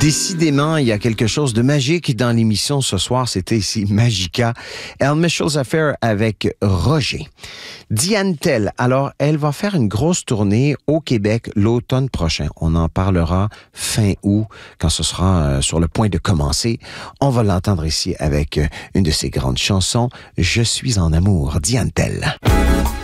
Décidément, il y a quelque chose de magique dans l'émission ce soir. C'était ici Magica. Elle Mitchell's Affair avec Roger. Diane Tell, alors, elle va faire une grosse tournée au Québec l'automne prochain. On en parlera fin août, quand ce sera sur le point de commencer. On va l'entendre ici avec une de ses grandes chansons, Je suis en amour, Diane Tell.